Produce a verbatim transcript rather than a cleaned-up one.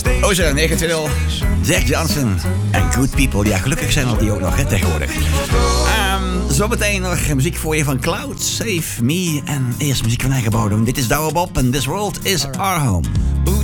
O Z negen twee nul, Zack Johnson en Good People. Ja, gelukkig zijn er die ook nog, hè, tegenwoordig. Um, zometeen nog muziek voor je van Cloud, Save Me. En eerst muziek van eigen bodem. Dit is Douwe Bob en This World Is Our Home.